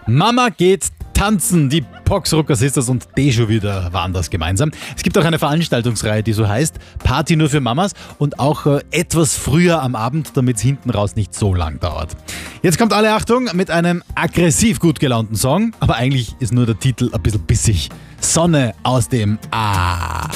Mama geht tanzen. Die Poxrocker Sisters und Dejo wieder waren das gemeinsam. Es gibt auch eine Veranstaltungsreihe, die so heißt Party nur für Mamas und auch etwas früher am Abend, damit es hinten raus nicht so lang dauert. Jetzt kommt alle Achtung mit einem aggressiv gut gelaunten Song, aber eigentlich ist nur der Titel ein bisschen bissig. Sonne aus dem A.